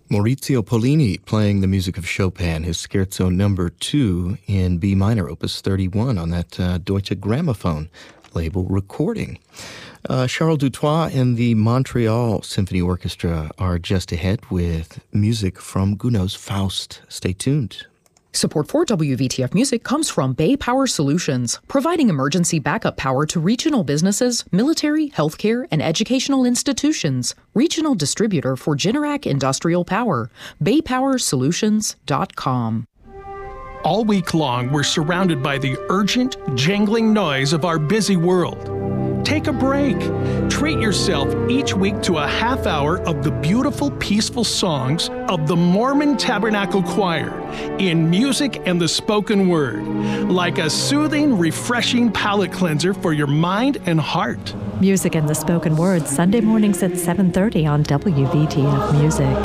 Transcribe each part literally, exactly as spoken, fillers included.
Maurizio Pollini playing the music of Chopin, his Scherzo number two in B minor, opus thirty-one on that uh, Deutsche Grammophon label recording. Uh, Charles Dutoit and the Montreal Symphony Orchestra are just ahead with music from Gounod's Faust. Stay tuned. Support for W V T F Music comes from Bay Power Solutions, providing emergency backup power to regional businesses, military, healthcare, and educational institutions. Regional distributor for Generac Industrial Power. bay power solutions dot com. All week long, we're surrounded by the urgent, jangling noise of our busy world. Take a break. Treat yourself each week to a half hour of the beautiful, peaceful songs of the Mormon Tabernacle Choir in music and the spoken word, like a soothing, refreshing palate cleanser for your mind and heart. Music and the spoken word, Sunday mornings at seven thirty on W V T F Music.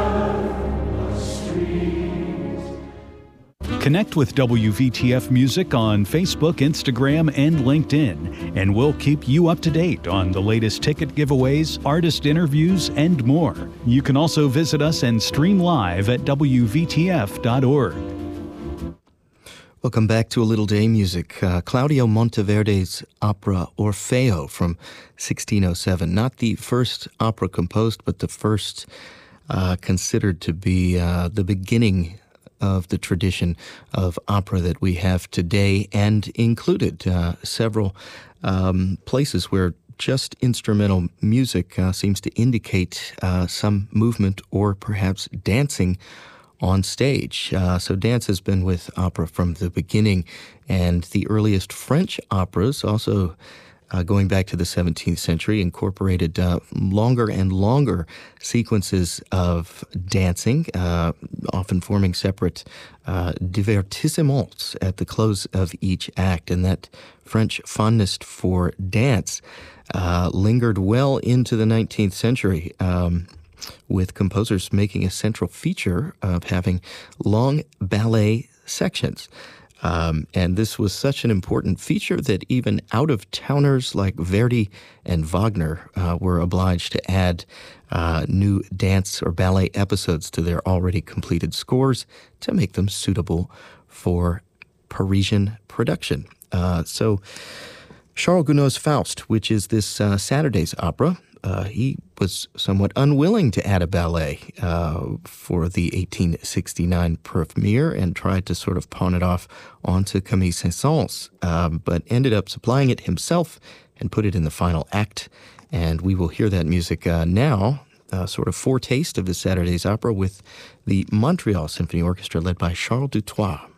Connect with W V T F Music on Facebook, Instagram, and LinkedIn, and we'll keep you up to date on the latest ticket giveaways, artist interviews, and more. You can also visit us and stream live at W V T F dot org. Welcome back to A Little Day Music. Uh, Claudio Monteverdi's opera Orfeo from sixteen oh seven. Not the first opera composed, but the first uh, considered to be uh, the beginning of the tradition of opera that we have today, and included uh, several um, places where just instrumental music uh, seems to indicate uh, some movement or perhaps dancing on stage. Uh, so dance has been with opera from the beginning, and the earliest French operas, also uh, going back to the seventeenth century, incorporated uh, longer and longer sequences of dancing, uh, often forming separate uh, divertissements at the close of each act. And that French fondness for dance uh, lingered well into the nineteenth century, um, with composers making a central feature of having long ballet sections. Um, and this was such an important feature that even out-of-towners like Verdi and Wagner uh, were obliged to add uh, new dance or ballet episodes to their already completed scores to make them suitable for Parisian production. Uh, so Charles Gounod's Faust, which is this uh, Saturday's opera, Uh, he was somewhat unwilling to add a ballet uh, for the eighteen sixty-nine premiere and tried to sort of pawn it off onto Camille Saint-Saëns, um, but ended up supplying it himself and put it in the final act. And we will hear that music uh, now, uh, sort of foretaste of the Saturday's opera with the Montreal Symphony Orchestra led by Charles Dutoit.